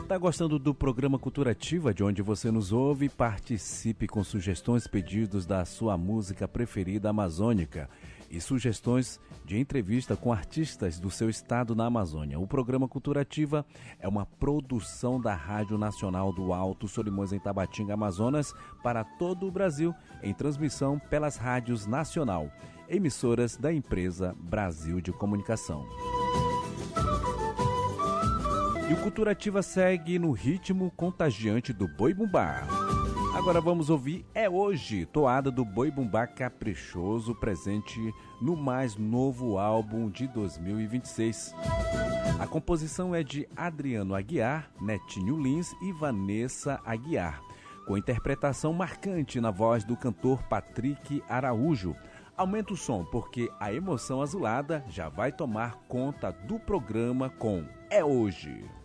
Tá gostando do programa Cultura Ativa, de onde você nos ouve? Participe com sugestões, pedidos da sua música preferida amazônica e sugestões de entrevista com artistas do seu estado na Amazônia. O programa Cultura Ativa é uma produção da Rádio Nacional do Alto Solimões, em Tabatinga, Amazonas, para todo o Brasil, em transmissão pelas rádios nacional, emissoras da empresa Brasil de Comunicação. E o Cultura Ativa segue no ritmo contagiante do Boi Bumbá. Agora vamos ouvir É Hoje, toada do Boi Bumbá Caprichoso, presente no mais novo álbum de 2026. A composição é de Adriano Aguiar, Netinho Lins e Vanessa Aguiar, com interpretação marcante na voz do cantor Patrick Araújo. Aumenta o som, porque a emoção azulada já vai tomar conta do programa com É Hoje.